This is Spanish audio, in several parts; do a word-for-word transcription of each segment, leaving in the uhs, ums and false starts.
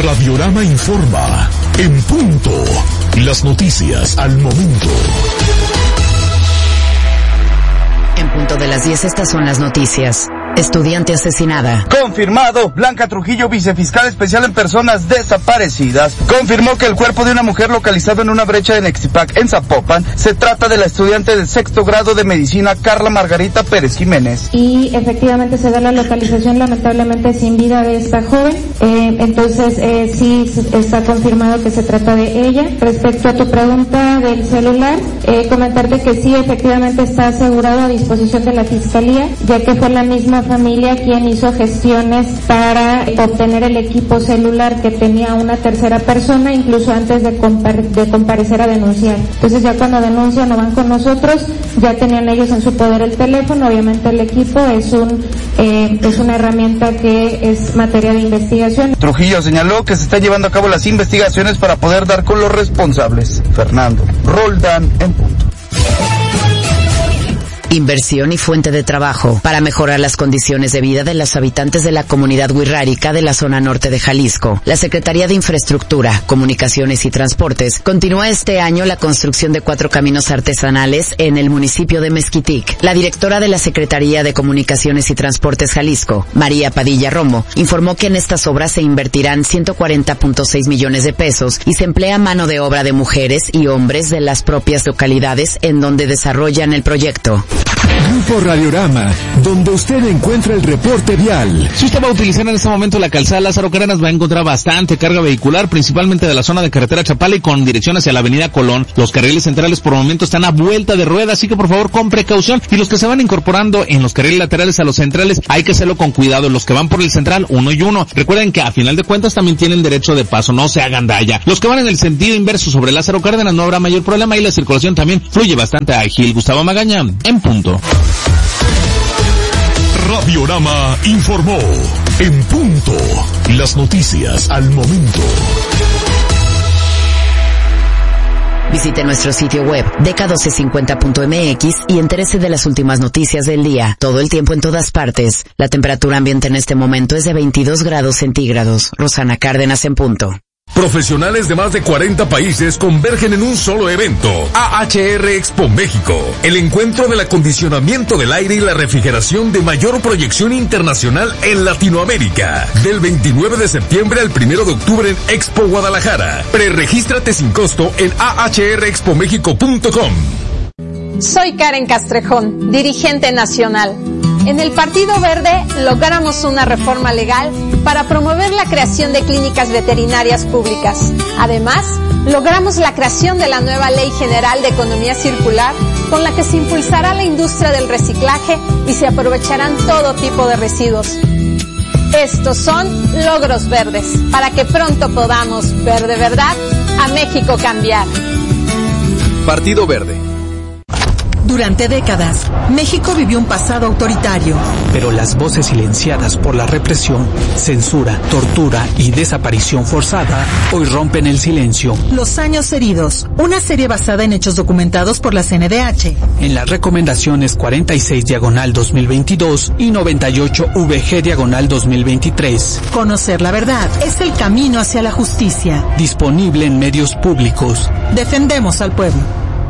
Radiorama informa. En punto. Las noticias al momento. En punto de las diez, estas son las noticias. Estudiante asesinada. Confirmado. Blanca Trujillo, vicefiscal especial en personas desaparecidas, confirmó que el cuerpo de una mujer localizado en una brecha de Nexipac, en Zapopan, se trata de la estudiante del sexto grado de medicina Carla Margarita Pérez Jiménez. Y efectivamente se da la localización lamentablemente sin vida de esta joven. Eh, entonces eh, sí está confirmado que se trata de ella. Respecto a tu pregunta del celular, eh, comentarte que sí efectivamente está asegurado a disposición de la Fiscalía, ya que fue la misma familia quien hizo gestiones para obtener el equipo celular que tenía una tercera persona, incluso antes de, compar- de comparecer a denunciar. Entonces ya cuando denuncian o van con nosotros, ya tenían ellos en su poder el teléfono. Obviamente el equipo es un eh, es una herramienta que es materia de investigación. Trujillo señaló que se están llevando a cabo las investigaciones para poder dar con los responsables. Fernando Roldán, en punto. Inversión y fuente de trabajo para mejorar las condiciones de vida de los habitantes de la comunidad wixárika de la zona norte de Jalisco. La Secretaría de Infraestructura, Comunicaciones y Transportes continúa este año la construcción de cuatro caminos artesanales en el municipio de Mezquitic. La directora de la Secretaría de Comunicaciones y Transportes Jalisco, María Padilla Romo, informó que en estas obras se invertirán ciento cuarenta punto seis millones de pesos y se emplea mano de obra de mujeres y hombres de las propias localidades en donde desarrollan el proyecto. Grupo Radiorama, donde usted encuentra el reporte vial. Si usted va a utilizar en este momento la calzada Lázaro Cárdenas, va a encontrar bastante carga vehicular, principalmente de la zona de carretera Chapala y con dirección hacia la avenida Colón. Los carriles centrales por el momento están a vuelta de rueda, así que por favor con precaución. Y los que se van incorporando en los carriles laterales a los centrales, hay que hacerlo con cuidado. Los que van por el central, uno y uno. Recuerden que a final de cuentas también tienen derecho de paso, no se hagan daya. Los que van en el sentido inverso sobre Lázaro Cárdenas no habrá mayor problema y la circulación también fluye bastante ágil. Gustavo Magaña, en punto. Radiorama informó. En punto. Las noticias al momento. Visite nuestro sitio web D K doce cincuenta punto M X y entérese de las últimas noticias del día, todo el tiempo en todas partes. La temperatura ambiente en este momento es de veintidós grados centígrados. Rosana Cárdenas, en punto. Profesionales de más de cuarenta países convergen en un solo evento. A H R Expo México. El encuentro del acondicionamiento del aire y la refrigeración de mayor proyección internacional en Latinoamérica. Del veintinueve de septiembre al primero de octubre en Expo Guadalajara. Preregístrate sin costo en a h r expo mexico punto com. Soy Karen Castrejón, dirigente nacional. En el Partido Verde logramos una reforma legal para promover la creación de clínicas veterinarias públicas. Además, logramos la creación de la nueva Ley General de Economía Circular, con la que se impulsará la industria del reciclaje y se aprovecharán todo tipo de residuos. Estos son logros verdes, para que pronto podamos ver de verdad a México cambiar. Partido Verde. Durante décadas, México vivió un pasado autoritario. Pero las voces silenciadas por la represión, censura, tortura y desaparición forzada hoy rompen el silencio. Los años heridos, una serie basada en hechos documentados por la C N D H. En las recomendaciones cuarenta y seis diagonal dos mil veintidós y noventa y ocho V G diagonal dos mil veintitrés. Conocer la verdad es el camino hacia la justicia. Disponible en medios públicos. Defendemos al pueblo.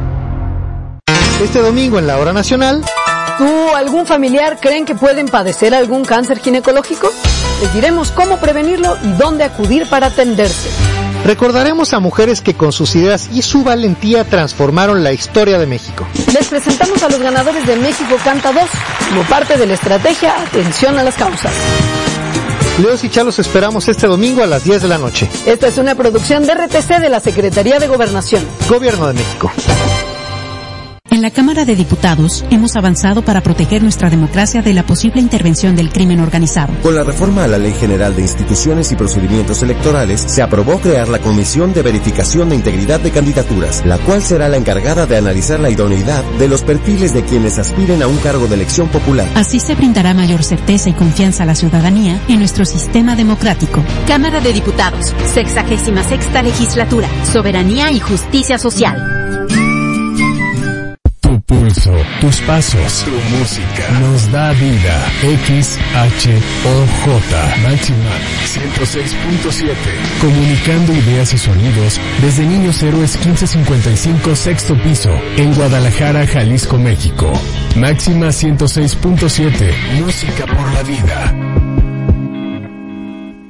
Este domingo en la Hora Nacional. ¿Tú o algún familiar creen que pueden padecer algún cáncer ginecológico? Les diremos cómo prevenirlo y dónde acudir para atenderse. Recordaremos a mujeres que con sus ideas y su valentía transformaron la historia de México. Les presentamos a los ganadores de México Canta dos, como parte de la estrategia Atención a las Causas. Leos y Chalos esperamos este domingo a las diez de la noche. Esta es una producción de R T C de la Secretaría de Gobernación. Gobierno de México. En la Cámara de Diputados hemos avanzado para proteger nuestra democracia de la posible intervención del crimen organizado. Con la reforma a la Ley General de Instituciones y Procedimientos Electorales, se aprobó crear la Comisión de Verificación de Integridad de Candidaturas, la cual será la encargada de analizar la idoneidad de los perfiles de quienes aspiren a un cargo de elección popular. Así se brindará mayor certeza y confianza a la ciudadanía en nuestro sistema democrático. Cámara de Diputados, sexagésima sexta legislatura, Soberanía y Justicia Social. pulso, tus pasos, tu música, nos da vida. X H O J, Máxima ciento seis punto siete. Comunicando ideas y sonidos desde Niños Héroes quince cincuenta y cinco, sexto piso, en Guadalajara, Jalisco, México. Máxima ciento seis punto siete, música por la vida.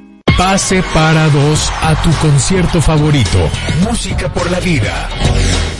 Pase para dos a tu concierto favorito. Música por la vida.